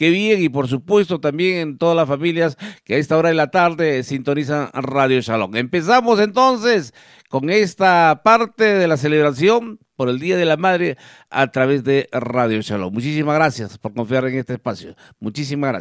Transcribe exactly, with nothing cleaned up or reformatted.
qué bien, y por supuesto también en todas las familias que a esta hora de la tarde sintonizan Radio Shalom. Empezamos entonces con esta parte de la celebración por el Día de la Madre a través de Radio Shalom. Muchísimas gracias por confiar en este espacio. Muchísimas gracias.